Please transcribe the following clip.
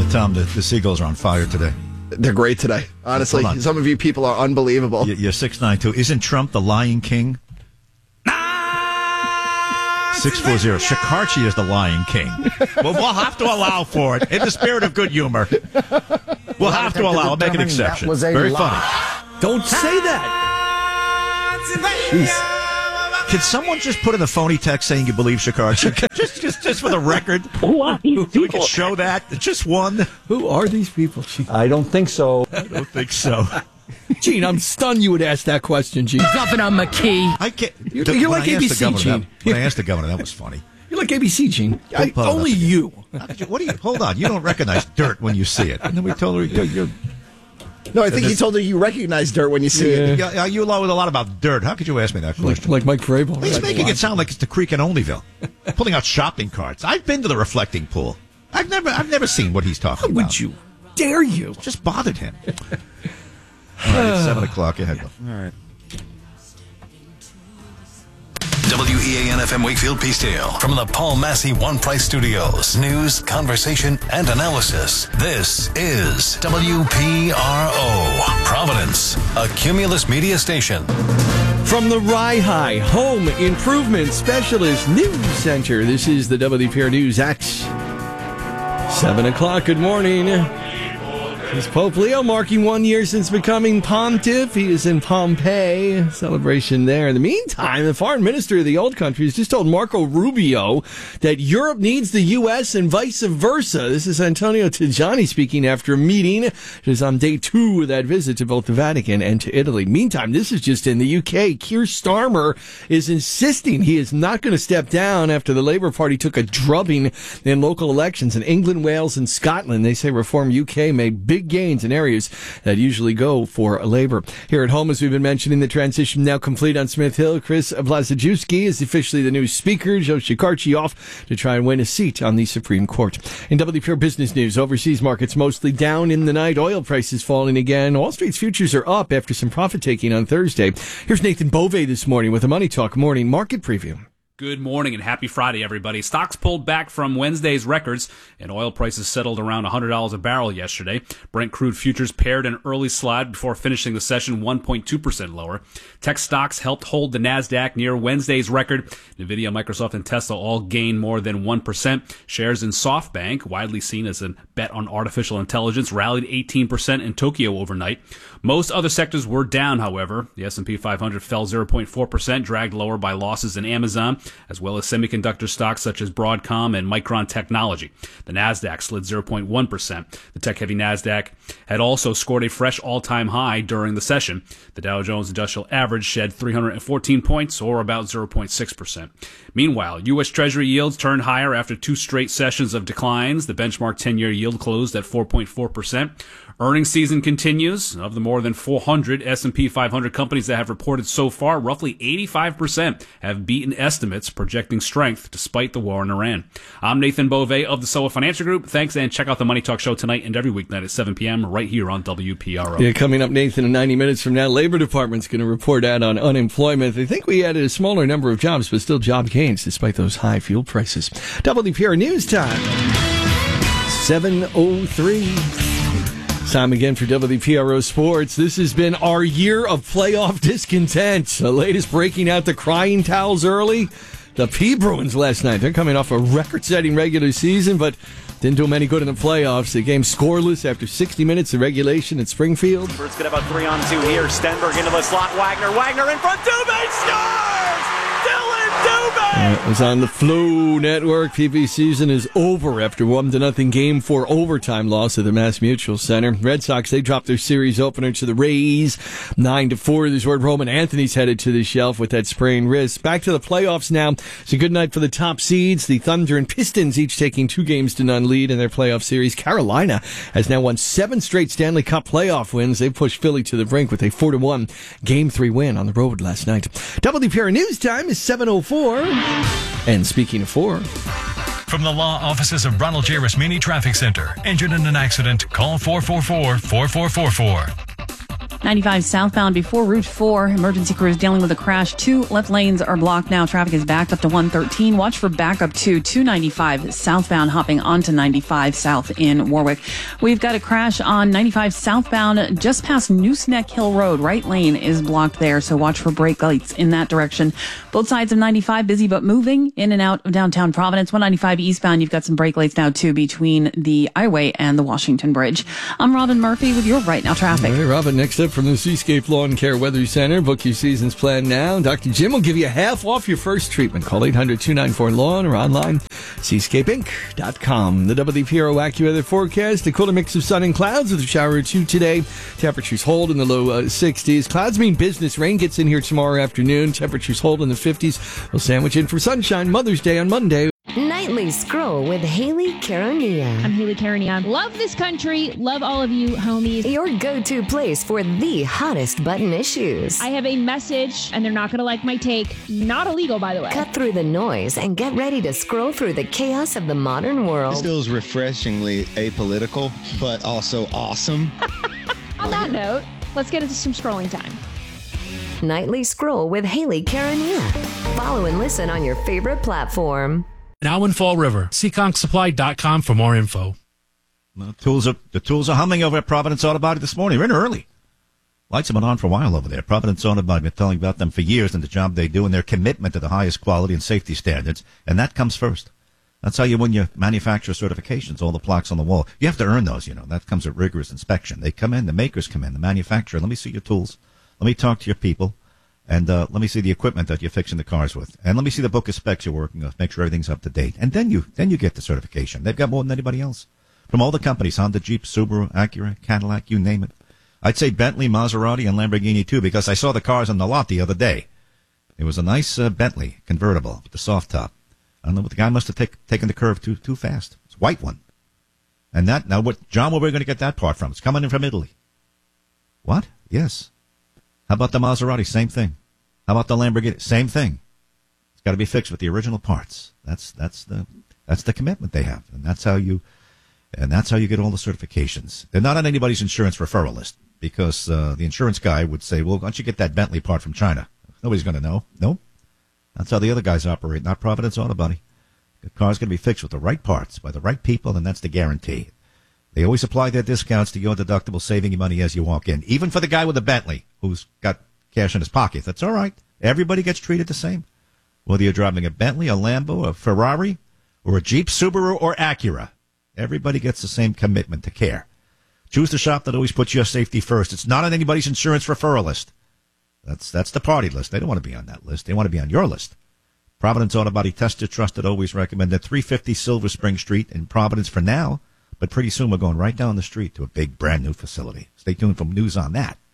Tom, the Seagulls are on fire today. They're great today. Honestly, some of you people are unbelievable. You're 6'9", Isn't Trump the Lion King? 640. Shikarchi is the Lion King. Well, we'll have to allow for it in the spirit of good humor. We'll have to allow. I'll make an exception. Very funny. Don't say that. Jeez. Can someone just put in a phony text saying you believe Shikarchi? just for the record. Who are these people? We can show that. Just one. Who are these people, Gene? I don't think so. I don't think so. Gene, I'm stunned you would ask that question, Gene. Governor McKee. I can't. You're like ABC, Gene. When I asked the governor, that was funny. You're like ABC, Gene. Only you. What do you? Hold on. You don't recognize dirt when you see it. And then we told her you're. No, I think he told her you recognize dirt when you see it. Yeah, you know a lot about dirt. How could you ask me that question? Like Mike Vrabel. He's making it sound like it's the creek in Onlyville, pulling out shopping carts. I've been to the reflecting pool. I've never seen what he's talking about. How would you? Dare you? It just bothered him. All right, it's 7 o'clock. Ahead. All right. WEAN FM Wakefield Peacedale from the Paul Massey One Price Studios. News, conversation, and analysis. This is WPRO, Providence, a Cumulus media station. From the Rye Home Improvement Specialist News Center, this is the WPR News at 7 o'clock. Good morning. This is Pope Leo, marking 1 year since becoming pontiff. He is in Pompeii. Celebration there. In the meantime, the foreign minister of the old countries just told Marco Rubio that Europe needs the U.S. and vice versa. This is Antonio Tajani speaking after a meeting. It is on day 2 of that visit to both the Vatican and to Italy. Meantime, this is just in the U.K. Keir Starmer is insisting he is not going to step down after the Labour Party took a drubbing in local elections in England, Wales, and Scotland. They say Reform UK made big gains in areas that usually go for Labour. Here at home, as we've been mentioning, the transition now complete on Smith Hill. Chris Blazajewski is officially the new speaker. Joe Shikarchi off to try and win a seat on the Supreme Court. In WPR Business News, overseas markets mostly down in the night. Oil prices falling again. Wall Street's futures are up after some profit-taking on Thursday. Here's Nathan Bove this morning with a Money Talk Morning Market Preview. Good morning and happy Friday, everybody. Stocks pulled back from Wednesday's records, and oil prices settled around $100 a barrel yesterday. Brent crude futures paired an early slide before finishing the session 1.2% lower. Tech stocks helped hold the NASDAQ near Wednesday's record. NVIDIA, Microsoft, and Tesla all gained more than 1%. Shares in SoftBank, widely seen as a bet on artificial intelligence, rallied 18% in Tokyo overnight. Most other sectors were down, however. The S&P 500 fell 0.4%, dragged lower by losses in Amazon, as well as semiconductor stocks such as Broadcom and Micron Technology. The NASDAQ slid 0.1%. The tech-heavy NASDAQ had also scored a fresh all-time high during the session. The Dow Jones Industrial Average shed 314 points, or about 0.6%. Meanwhile, U.S. Treasury yields turned higher after 2 straight sessions of declines. The benchmark 10-year yield closed at 4.4%. Earnings season continues. Of the more than 400 S&P 500 companies that have reported so far, roughly 85% have beaten estimates, projecting strength despite the war in Iran. I'm Nathan Bove of the SOA Financial Group. Thanks, and check out the Money Talk Show tonight and every weeknight at 7 p.m. right here on WPRO. Yeah, coming up, Nathan, in 90 minutes from now, Labor Department's going to report out on unemployment. They think we added a smaller number of jobs, but still job gains despite those high fuel prices. WPR News Time, 7:03. Time again for WPRO Sports. This has been our year of playoff discontent. The latest breaking out the crying towels early. The P Bruins last night. They're coming off a record-setting regular season, but didn't do them any good in the playoffs. The game scoreless after 60 minutes of regulation at Springfield. It's going to have a 3-on-2 here. Stenberg into the slot. Wagner in front. Dubé scores! Dylan Dubé! It was on the Flow Network. PB season is over after 1-0 Game 4 overtime loss at the Mass Mutual Center. Red Sox, they dropped their series opener to the Rays 9-4. This is where Roman Anthony's headed to the shelf with that sprained wrist. Back to the playoffs now. It's a good night for the top seeds. The Thunder and Pistons each taking 2-0 lead in their playoff series. Carolina has now won 7 straight Stanley Cup playoff wins. They pushed Philly to the brink with a 4-1 Game 3 win on the road last night. WPR News Time is 7:04. And speaking of 4... From the law offices of Ronald J. Rasmini Traffic Center. Injured in an accident? Call 444-4444. 95 southbound before Route 4. Emergency crews dealing with a crash. 2 left lanes are blocked now. Traffic is backed up to 113. Watch for backup to 295 southbound hopping onto 95 south in Warwick. We've got a crash on 95 southbound just past Nooseneck Hill Road. Right lane is blocked there, so watch for brake lights in that direction. Both sides of 95 busy but moving in and out of downtown Providence. 195 eastbound, you've got some brake lights now too between the Highway and the Washington Bridge. I'm Robin Murphy with your Right Now traffic. All right, Robin, next up from the Seascape Lawn Care Weather Center. Book your season's plan now. Dr. Jim will give you half off your first treatment. Call 800-294-LAWN or online seascapeinc.com. The WPRO AccuWeather forecast, a cooler mix of sun and clouds with a shower or two today. Temperatures hold in the low 60s. Clouds mean business. Rain gets in here tomorrow afternoon. Temperatures hold in the 50s. We'll sandwich in for sunshine Mother's Day on Monday. Nightly Scroll with Haley Caronia. I'm Haley Caronia. Love this country. Love all of you, homies. Your go-to place for the hottest button issues. I have a message, and they're not going to like my take. Not illegal, by the way. Cut through the noise and get ready to scroll through the chaos of the modern world. This feels refreshingly apolitical, but also awesome. On that note, let's get into some scrolling time. Nightly Scroll with Haley Caronia. Follow and listen on your favorite platform. Now in Fall River. SeekonSupply.com for more info. The tools are humming over at Providence Auto Body this morning. We're in early. Lights have been on for a while over there. Providence Auto Body, been telling about them for years and the job they do and their commitment to the highest quality and safety standards. And that comes first. That's how you win your manufacturer certifications, all the plaques on the wall. You have to earn those, That comes with rigorous inspection. They come in, the makers come in, the manufacturer. Let me see your tools. Let me talk to your people. And let me see the equipment that you're fixing the cars with. And let me see the book of specs you're working with. Make sure everything's up to date. And then you get the certification. They've got more than anybody else. From all the companies, Honda, Jeep, Subaru, Acura, Cadillac, you name it. I'd say Bentley, Maserati, and Lamborghini, too, because I saw the cars on the lot the other day. It was a nice Bentley convertible with the soft top. I don't know, but the guy must have taken the curve too fast. It's a white one. And that, now, John, where are we going to get that part from? It's coming in from Italy. What? Yes. How about the Maserati? Same thing. How about the Lamborghini? Same thing. It's got to be fixed with the original parts. That's the commitment they have, and that's how you get all the certifications. They're not on anybody's insurance referral list because the insurance guy would say, "Well, why don't you get that Bentley part from China?" Nobody's going to know. Nope. That's how the other guys operate. Not Providence Auto Body. The car's going to be fixed with the right parts by the right people, and that's the guarantee. They always apply their discounts to your deductible, saving you money as you walk in. Even for the guy with the Bentley who's got cash in his pocket. That's all right. Everybody gets treated the same. Whether you're driving a Bentley, a Lambo, a Ferrari, or a Jeep, Subaru, or Acura. Everybody gets the same commitment to care. Choose the shop that always puts your safety first. It's not on anybody's insurance referral list. That's the party list. They don't want to be on that list. They want to be on your list. Providence Auto Body, tested, trusted, always recommended. 350 Silver Spring Street in Providence for now. But pretty soon we're going right down the street to a big brand new facility. Stay tuned for news on that.